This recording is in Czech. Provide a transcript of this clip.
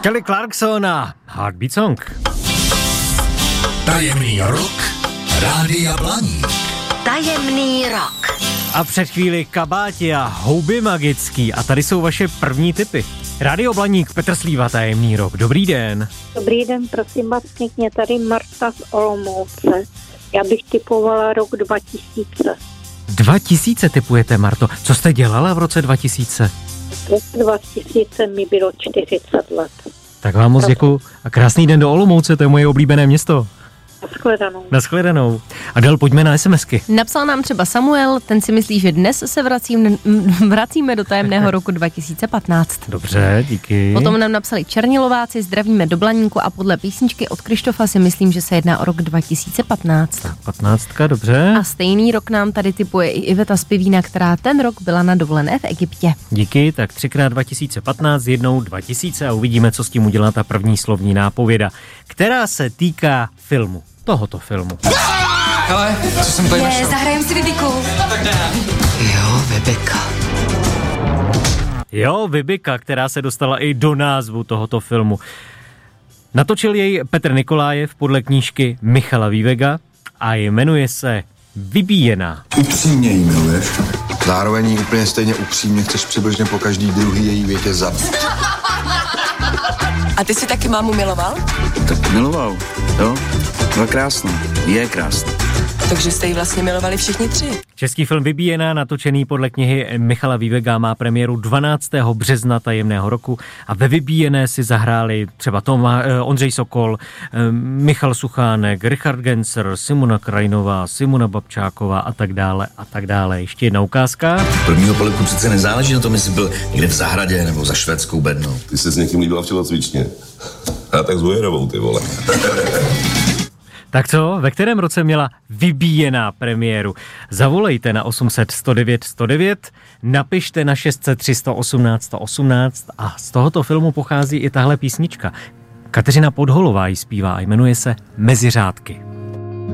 Kelly Clarkson a Heartbeat Song. Tajemný rok Rádia Blaník. Tajemný rok. A před chvíli kabáti a houby magický. A tady jsou vaše první tipy. Rádio Blaník, Petr Slíva, Tajemný rok. Dobrý den. Dobrý den, prosím vás pěkně, tady Marta z Olomouce. Já bych tipovala rok 2000. 2000 tipujete, Marto. Co jste dělala v roce 2000? V roce 2000 mi bylo 40 let. Tak vám moc děkuju. A krásný den do Olomouce, to je moje oblíbené město. Nashledanou. Adel, pojďme na SMSky. Napsal nám třeba Samuel, ten si myslí, že dnes se vracíme do tajemného roku 2015. Dobře, díky. Potom nám napsali Černilováci, zdravíme do Blaníku a podle písničky od Krištofa si myslím, že se jedná o rok 2015. Tak, 15, dobře. A stejný rok nám tady tipuje i Iveta z Pivína, která ten rok byla na dovolené v Egyptě. Díky, tak 3x 2015, jednou 2000 a uvidíme, co s tím udělá ta první slovní nápověda, která se týká filmu. Tohoto filmu. Hele, co jsem tady našel? Zahrajem si Vibiku. Jo, Vibika. Jo, Vibika, která se dostala i do názvu tohoto filmu. Natočil jej Petr Nikolájev podle knížky Michala Vývega a jmenuje se Vybíjená. Upřímně jí miluješ. Zároveň jí úplně stejně upřímně chceš přibližně po každý druhý její větě zabít. A ty si taky mámu miloval? Tak miloval, jo. Byla krásná, je krásná. Takže jste ji vlastně milovali všichni tři. Český film Vybíjená, natočený podle knihy Michala Vývega, má premiéru 12. března tajemného roku a ve Vybíjené si zahráli třeba Ondřej Sokol, Michal Suchánek, Richard Gencer, Simona Krajinová, Simona Babčáková a tak dále a tak dále. Ještě jedna ukázka. Prvního polibku přece nezáleží na tom, jestli byl někde v zahradě nebo za švédskou bednou. Ty se s někým líbila v tělocvičně. A tak s Ujerovou, ty vole. Tak co, ve kterém roce měla Vybíjená premiéru? Zavolejte na 800 109 109, napište na 600 318 118 a z tohoto filmu pochází i tahle písnička. Kateřina Podholová ji zpívá a jmenuje se Mezi řádky.